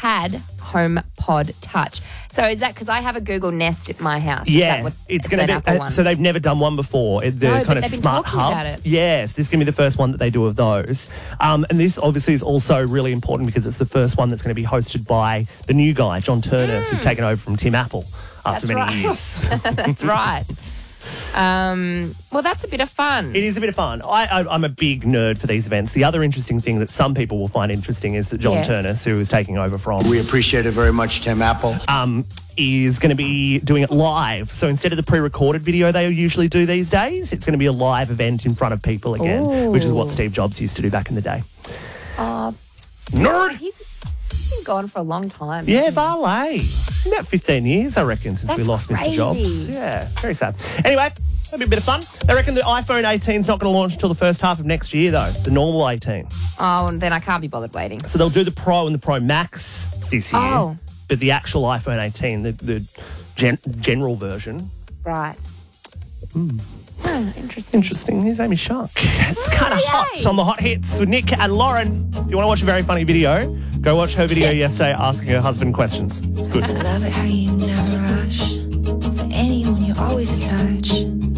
Pad HomePod Touch. So is that because I have a Google Nest at my house? Yeah, it's going to be. So they've never done one before. The kind of smart hub. About it. Yes, this is going to be the first one that they do of those. And this obviously is also really important because it's the first one that's going to be hosted by the new guy, John Turnus, who's taken over from Tim Apple after many years. That's right. Well, that's a bit of fun. It is a bit of fun. I'm a big nerd for these events. The other interesting thing that some people will find interesting is that John Turnus, who is taking over from... We appreciate it very much, Tim Apple. Is going to be doing it live. So instead of the pre-recorded video they usually do these days, it's going to be a live event in front of people again, which is what Steve Jobs used to do back in the day. Nerd! He's been gone for a long time. Yeah, Valet. About 15 years, I reckon, since we lost Mr. Jobs. Yeah, very sad. Anyway, that'll be a bit of fun. They reckon the iPhone 18 is not going to launch until the first half of next year, though, the normal 18. Oh, and then I can't be bothered waiting. So they'll do the Pro and the Pro Max this year. Oh. But the actual iPhone 18, the general version. Right. Oh, interesting. Interesting. His name is Shark. It's kind of hot on the hot hits with Nick and Lauren. If you want to watch a very funny video, go watch her video yesterday asking her husband questions. It's good. I love it how you never rush. For anyone, you're always a touch.